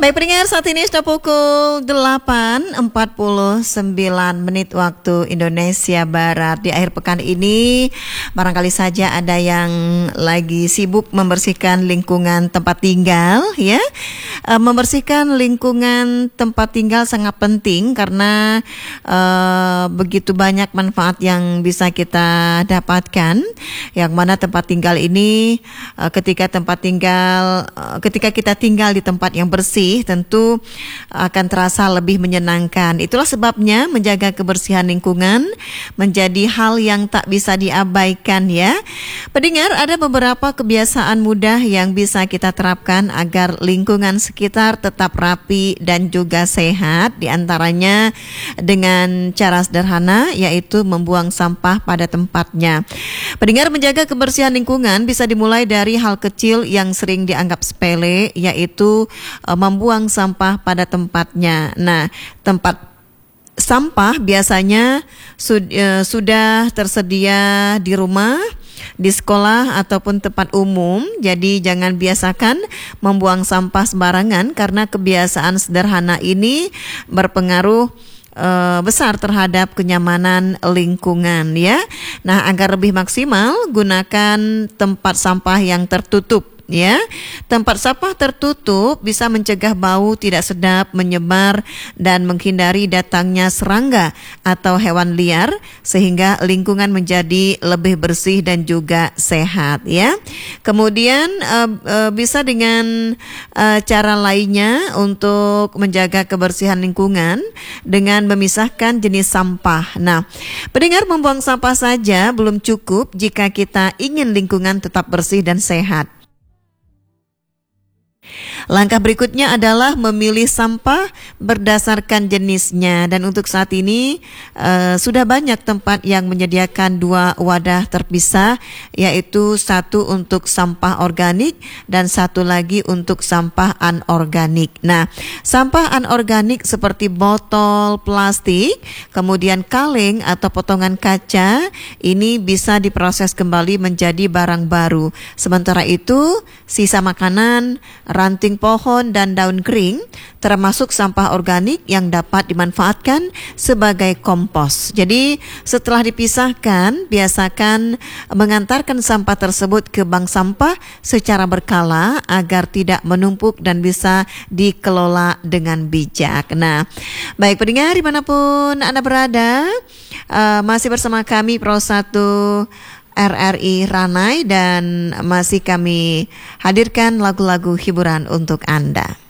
Baik pendengar, saat ini sudah pukul 8.49 waktu Indonesia Barat. Di akhir pekan ini barangkali saja ada yang lagi sibuk membersihkan lingkungan tempat tinggal, ya. Membersihkan lingkungan tempat tinggal sangat penting karena begitu banyak manfaat yang bisa kita dapatkan. Yang mana tempat tinggal ini ketika kita tinggal di tempat yang bersih tentu akan terasa lebih menyenangkan. Itulah sebabnya menjaga kebersihan lingkungan menjadi hal yang tak bisa diabaikan, ya. Pendengar, ada beberapa kebiasaan mudah yang bisa kita terapkan agar lingkungan sekitar tetap rapi dan juga sehat. Di antaranya dengan cara sederhana, yaitu membuang sampah pada tempatnya. Pendengar, menjaga kebersihan lingkungan bisa dimulai dari hal kecil yang sering dianggap sepele, yaitu membuang sampah pada tempatnya. Nah, tempat sampah biasanya sudah tersedia di rumah, di sekolah ataupun tempat umum. Jadi jangan biasakan membuang sampah sembarangan karena kebiasaan sederhana ini berpengaruh besar terhadap kenyamanan lingkungan, ya. Nah, agar lebih maksimal, gunakan tempat sampah yang tertutup, ya. Tempat sampah tertutup bisa mencegah bau tidak sedap menyebar dan menghindari datangnya serangga atau hewan liar sehingga lingkungan menjadi lebih bersih dan juga sehat, ya. Kemudian bisa dengan cara lainnya untuk menjaga kebersihan lingkungan dengan memisahkan jenis sampah. Nah, pendengar, membuang sampah saja belum cukup jika kita ingin lingkungan tetap bersih dan sehat. Langkah berikutnya adalah memilih sampah berdasarkan jenisnya, dan untuk saat ini sudah banyak tempat yang menyediakan 2 wadah terpisah, yaitu satu untuk sampah organik dan satu lagi untuk sampah anorganik. Nah, sampah anorganik seperti botol plastik, kemudian kaleng atau potongan kaca, ini bisa diproses kembali menjadi barang baru. Sementara itu, sisa makanan, ranting pohon dan daun kering termasuk sampah organik yang dapat dimanfaatkan sebagai kompos. Jadi setelah dipisahkan, biasakan mengantarkan sampah tersebut ke bank sampah secara berkala agar tidak menumpuk dan bisa dikelola dengan bijak. Nah, baik pendengar dimanapun Anda berada, masih bersama kami Pro 1 RRI Ranai dan masih kami hadirkan lagu-lagu hiburan untuk Anda.